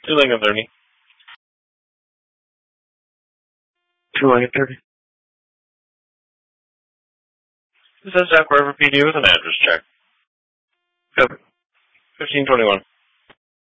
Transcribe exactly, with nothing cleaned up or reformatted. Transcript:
Two Lincoln thirty. Two Lincoln thirty. This is Jack River P D with an address check. Cover. fifteen twenty-one.